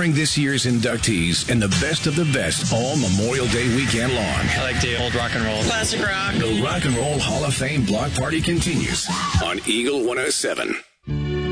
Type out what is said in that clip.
honoring this year's inductees and the best of the best all Memorial Day weekend long. I like the old rock and roll. Classic rock. The Rock and Roll Hall of Fame block party continues on Eagle 107.